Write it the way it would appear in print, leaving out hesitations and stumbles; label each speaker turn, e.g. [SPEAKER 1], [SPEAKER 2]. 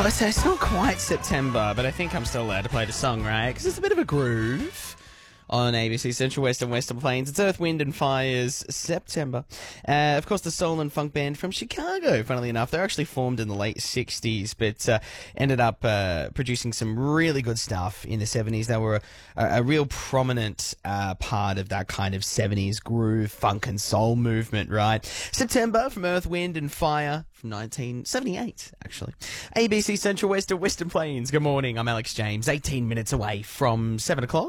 [SPEAKER 1] Oh, so it's not quite September, but I think I'm still allowed to play the song, right? Because it's a bit of a groove on ABC Central West and Western Plains. It's Earth, Wind and Fire's September. Of course, the soul and funk band from Chicago, funnily enough. They're actually formed in the late 60s, but ended up producing some really good stuff in the 70s. They were a real prominent part of that kind of 70s groove, funk and soul movement, right? September from Earth, Wind and Fire from 1978, actually. ABC Central West and Western Plains. Good morning, I'm Alex James. 18 minutes away from 7 o'clock.